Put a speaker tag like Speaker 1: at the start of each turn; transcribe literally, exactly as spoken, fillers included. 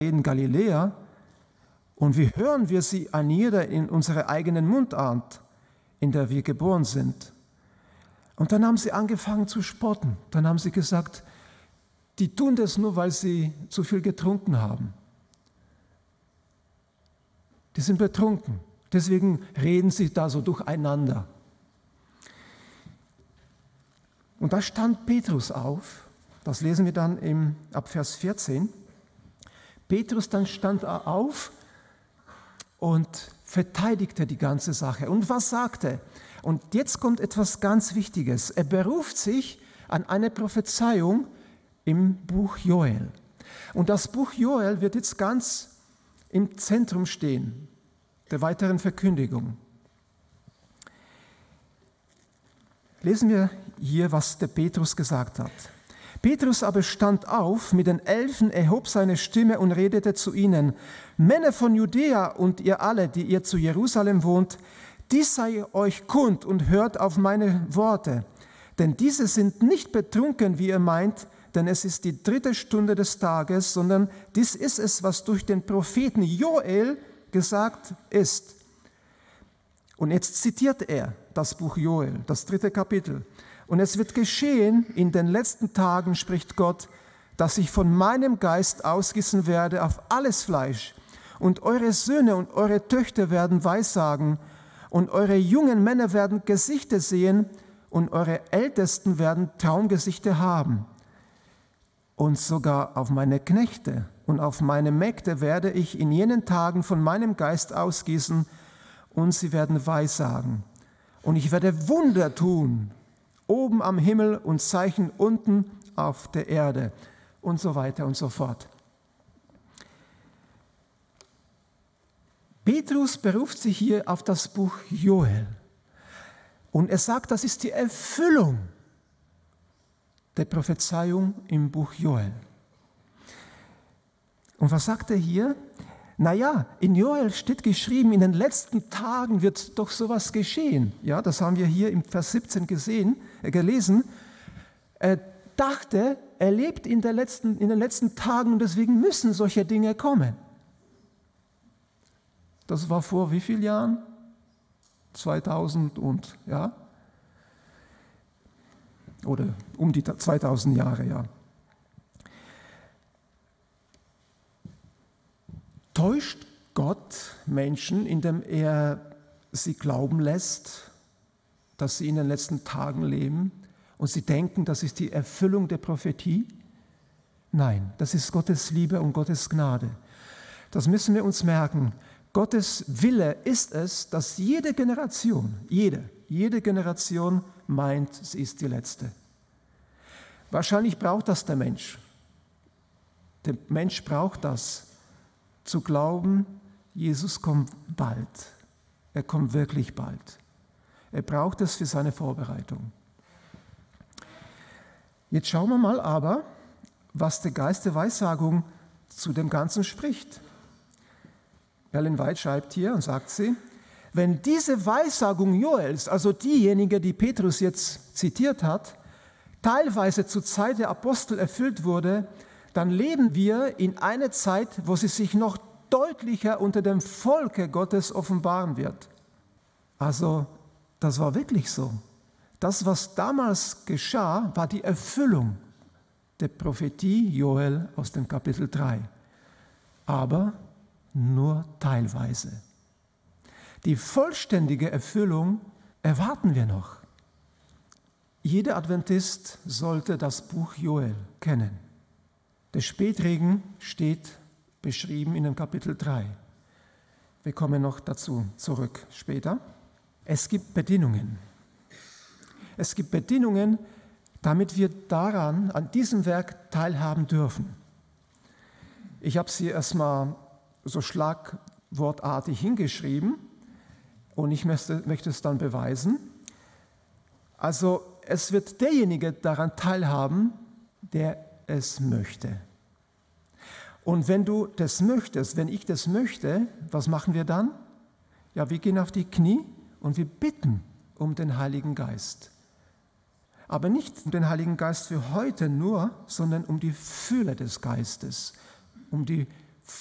Speaker 1: in Galiläa, und wie hören wir sie an jeder in unserer eigenen Mundart, in der wir geboren sind? Und dann haben sie angefangen zu spotten. Dann haben sie gesagt, die tun das nur, weil sie zu viel getrunken haben. Die sind betrunken. Deswegen reden sie da so durcheinander. Und da stand Petrus auf. Das lesen wir dann im, ab Vers vierzehn. Petrus dann stand auf und verteidigte die ganze Sache. Und was sagte er? Und jetzt kommt etwas ganz Wichtiges. Er beruft sich an eine Prophezeiung im Buch Joel. Und das Buch Joel wird jetzt ganz im Zentrum stehen, der weiteren Verkündigung. Lesen wir hier, was der Petrus gesagt hat. Petrus aber stand auf mit den Elfen, erhob seine Stimme und redete zu ihnen: Männer von Judäa und ihr alle, die ihr zu Jerusalem wohnt, dies sei euch kund und hört auf meine Worte. Denn diese sind nicht betrunken, wie ihr meint, denn es ist die dritte Stunde des Tages, sondern dies ist es, was durch den Propheten Joel gesagt ist. Und jetzt zitiert er das Buch Joel, das dritte Kapitel. Und es wird geschehen in den letzten Tagen, spricht Gott, dass ich von meinem Geist ausgießen werde auf alles Fleisch. Und eure Söhne und eure Töchter werden Weissagen, und eure jungen Männer werden Gesichter sehen, und eure Ältesten werden Traumgesichter haben. Und sogar auf meine Knechte und auf meine Mägde werde ich in jenen Tagen von meinem Geist ausgießen, und sie werden Weissagen. Und ich werde Wunder tun, oben am Himmel und Zeichen unten auf der Erde, und so weiter und so fort. Petrus beruft sich hier auf das Buch Joel. Und er sagt, das ist die Erfüllung der Prophezeiung im Buch Joel. Und was sagt er hier? Naja, in Joel steht geschrieben, in den letzten Tagen wird doch sowas geschehen. Ja, das haben wir hier im Vers siebzehn gesehen, äh, gelesen. Er dachte, er lebt in, der letzten, in den letzten Tagen und deswegen müssen solche Dinge kommen. Das war vor wie vielen Jahren? zweitausend und, ja? Oder um die zweitausend Jahre, ja. Täuscht Gott Menschen, indem er sie glauben lässt, dass sie in den letzten Tagen leben und sie denken, das ist die Erfüllung der Prophetie? Nein, das ist Gottes Liebe und Gottes Gnade. Das müssen wir uns merken. Gottes Wille ist es, dass jede Generation, jede, jede Generation meint, sie ist die letzte. Wahrscheinlich braucht das der Mensch. Der Mensch braucht das, zu glauben, Jesus kommt bald. Er kommt wirklich bald. Er braucht es für seine Vorbereitung. Jetzt schauen wir mal aber, was der Geist der Weissagung zu dem Ganzen spricht. Ellen White schreibt hier und sagt sie, wenn diese Weissagung Joels, also diejenige, die Petrus jetzt zitiert hat, teilweise zur Zeit der Apostel erfüllt wurde, dann leben wir in einer Zeit, wo sie sich noch deutlicher unter dem Volke Gottes offenbaren wird. Also, das war wirklich so. Das, was damals geschah, war die Erfüllung der Prophetie Joel aus dem Kapitel drei. Aber nur teilweise. Die vollständige Erfüllung erwarten wir noch. Jeder Adventist sollte das Buch Joel kennen. Der Spätregen steht beschrieben in dem Kapitel drei. Wir kommen noch dazu zurück später. Es gibt Bedingungen. Es gibt Bedingungen, damit wir daran, an diesem Werk teilhaben dürfen. Ich habe sie erstmal so schlagwortartig hingeschrieben und ich möchte, möchte es dann beweisen. Also es wird derjenige daran teilhaben, der es möchte. Und wenn du das möchtest, wenn ich das möchte, was machen wir dann? Ja, wir gehen auf die Knie und wir bitten um den Heiligen Geist. Aber nicht um den Heiligen Geist für heute nur, sondern um die Fülle des Geistes, um die